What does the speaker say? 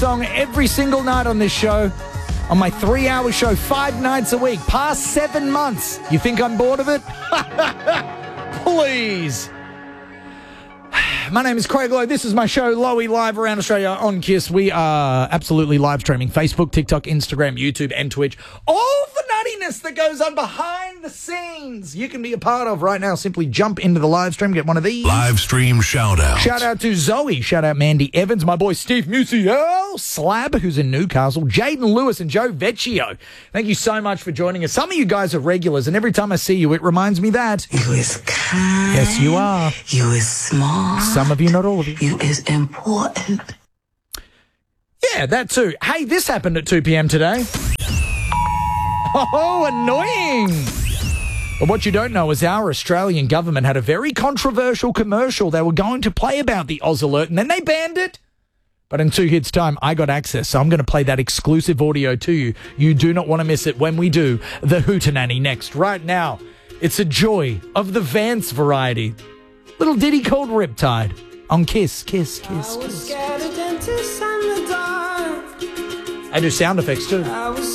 song every single night on this show. On my 3-hour show, 5 nights a week, past 7 months. You think I'm bored of it? Please. My name is Craig Lowe. This is my show, Lowy, live around Australia on KISS. We are absolutely live streaming Facebook, TikTok, Instagram, YouTube, and Twitch. All the nuttiness that goes on behind the scenes you can be a part of right now. Simply jump into the live stream, get one of these. Live stream shout-out. Shout out to Zoe. Shout out Mandy Evans, my boy Steve Musial, Slab, who's in Newcastle, Jaden Lewis, and Joe Vecchio. Thank you so much for joining us. Some of you guys are regulars, and every time I see you, it reminds me that You is kind. yes, you are. You is smart. Some of you, not all of you. You is important. Yeah, that too. Hey, this happened at 2 p.m. today. Oh, annoying. But what you don't know is our Australian government had a very controversial commercial they were going to play about the Oz Alert, and then they banned it. But in 2 hits' time, I got access, so I'm going to play that exclusive audio to you. You do not want to miss it when we do the Hootenanny next. Right now, it's a joy of the Vance variety. Little ditty called Riptide on KISS, KISS, KISS, KISS. I do sound effects too.